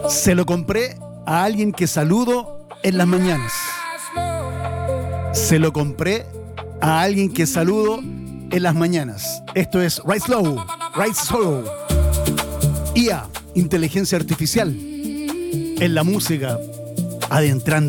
Se lo compré a alguien que saludo en las mañanas. Se lo compré a alguien que saludo en las mañanas. Esto es Ride Slow, Ride Slow. IA, inteligencia artificial, en la música, adentrando